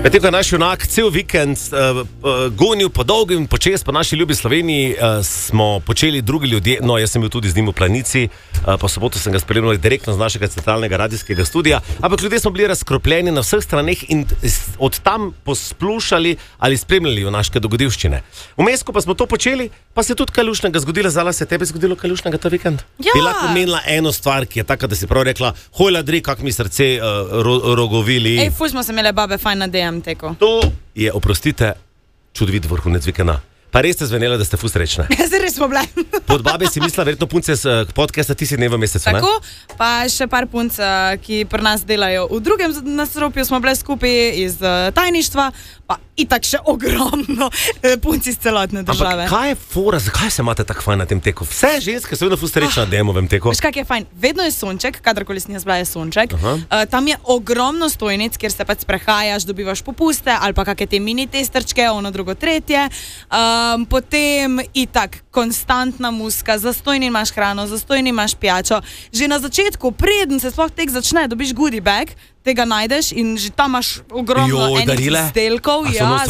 Medtem ko je naš junak cel vikend gonil po dolgem počes po naši ljubi Sloveniji, smo počeli drugi ljudje, no jaz sem bil tudi z njim v Planici, po soboto sem ga spremljal direktno z našega centralnega radijskega studija, ampak ljudje smo bili razkropljeni na vseh straneh in od tam posplušali ali spremljali junaške dogodivščine. Vmes, ko pa smo to počeli, pa se je tudi kaj lušnega zgodilo. Zala, se je tebi zgodilo kaj lušnega ta vikend? Ja. Bi lahko menila eno stvar, ki je taka, da si prav rekla, hoj ladri, kak mi srce rogovili. Ej, ful smo se imeli babe fajn na DM teku. To je, oprostite, čudovit vrhunec vikenda. Pa res ste zvenela, da ste ful srečne. Zdaj res smo bile. Pod babe si mislila, verjetno punce z podcasta Ti si dne v mesecu, ne? Tako, pa še par punc, ki pri nas delajo v drugem nasropju, smo bile skupaj iz tajništva, pa itak še ogromno punci iz celotne države. Ampak kaj je fora, zakaj se imate tako fajn na tem teku? Vse ženske so vedno ful srečne na DM-ovem teku. Veš, kak je fajn? Vedno je sonček, kadarkoli si jaz bila, je sonček. Tam je ogromno stojnic, kjer se pač sprehajaš, dobivaš popuste ali pa kakšne te mini testerčke, ono drugo tretje. Potem itak konstantna muska, zastojni imaš hrano, zastojni imaš pijačo. Že na začetku, preden se sploh tek začne, dobiš goodie bag, tega najdeš in že tam imaš ogromno enih izdelkov.